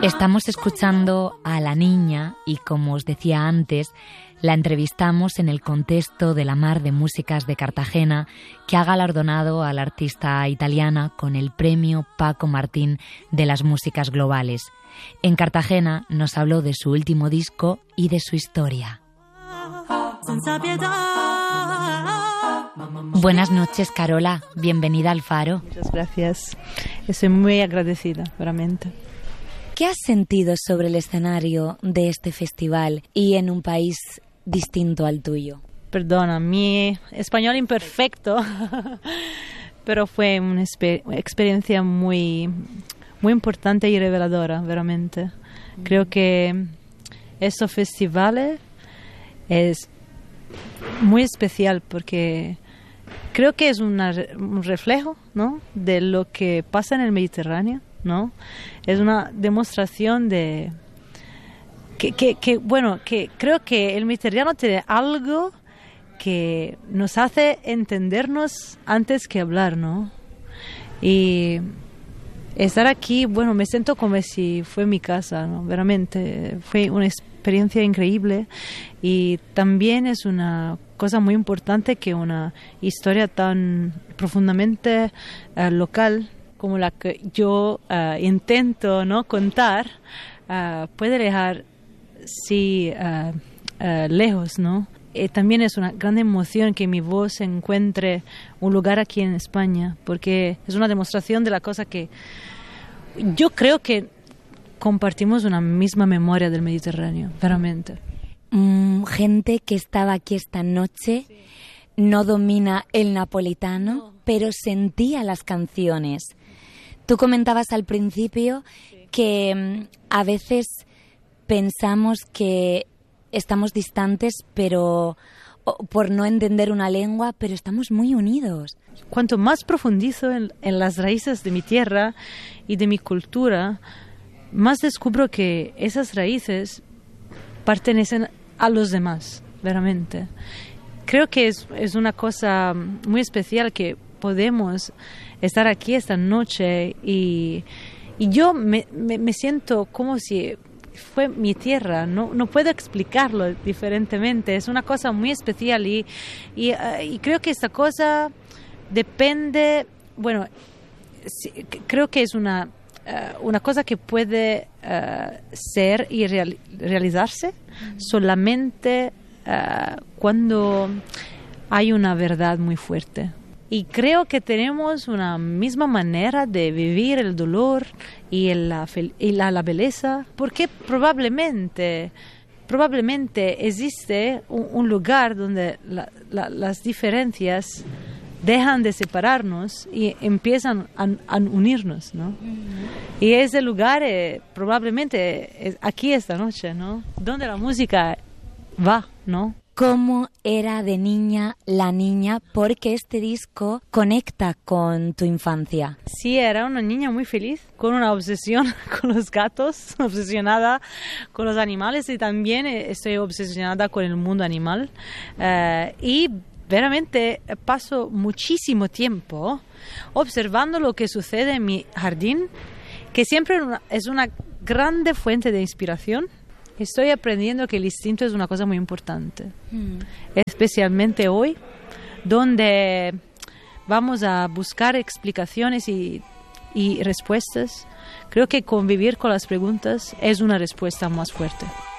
Estamos escuchando a La Niña y, como os decía antes, la entrevistamos en el contexto de la Mar de Músicas de Cartagena, que ha galardonado a la artista italiana con el premio Paco Martín de las Músicas Globales. En Cartagena nos habló de su último disco y de su historia. Buenas noches, Carola. Bienvenida al Faro. Muchas gracias. Estoy muy agradecida, realmente. ¿Qué has sentido sobre el escenario de este festival y en un país distinto al tuyo? Perdona, mi español imperfecto, pero fue una experiencia muy importante y reveladora, realmente. Creo que estos festivales es muy especial porque creo que es un reflejo, ¿no?, de lo que pasa en el Mediterráneo, ¿no? Es una demostración de que creo que el Mediterráneo tiene algo que nos hace entendernos antes que hablar, ¿no? Y estar aquí, me siento como si fue mi casa, ¿no? Realmente fue una experiencia increíble y también es una cosa muy importante que una historia tan profundamente local como la que yo intento, ¿no?, contar, puede dejar lejos, ¿no? También es una gran emoción que mi voz encuentre un lugar aquí en España, porque es una demostración de la cosa que yo creo que compartimos una misma memoria del Mediterráneo, realmente. Gente que estaba aquí esta noche no domina el napolitano, pero sentía las canciones. Tú comentabas al principio que a veces pensamos que estamos distantes, pero por no entender una lengua, pero estamos muy unidos. Cuanto más profundizo en las raíces de mi tierra y de mi cultura, más descubro que esas raíces pertenecen a los demás, realmente. Creo que es una cosa muy especial que podemos estar aquí esta noche y yo me siento como si fue mi tierra, no puedo explicarlo diferentemente, es una cosa muy especial y creo que esta cosa depende, creo que es una cosa que puede ser y realizarse solamente cuando hay una verdad muy fuerte. Y creo que tenemos una misma manera de vivir el dolor y la belleza, porque probablemente existe un lugar donde las diferencias dejan de separarnos y empiezan a unirnos, ¿no? Y ese lugar probablemente es aquí esta noche, ¿no? Donde la música va, ¿no? ¿Cómo era de niña La Niña? Porque este disco conecta con tu infancia. Sí, era una niña muy feliz, con una obsesión con los gatos, obsesionada con los animales y también estoy obsesionada con el mundo animal. Y veramente paso muchísimo tiempo observando lo que sucede en mi jardín, que siempre es una grande fuente de inspiración. Estoy aprendiendo que el instinto es una cosa muy importante, especialmente hoy, donde vamos a buscar explicaciones y respuestas. Creo que convivir con las preguntas es una respuesta más fuerte.